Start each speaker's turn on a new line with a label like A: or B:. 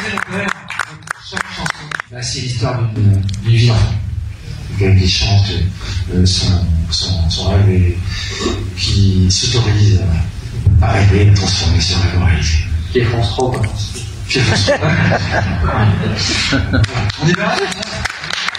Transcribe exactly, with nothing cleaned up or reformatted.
A: chaque chanson, bah, c'est l'histoire d'une vie d'enfant. Quelqu'un qui chante euh, son, son, son rêve et qui s'autorise à rêver et transformer ce rêve en réalité.
B: Qui est France Rock.
A: Qui est France Rock. On y va.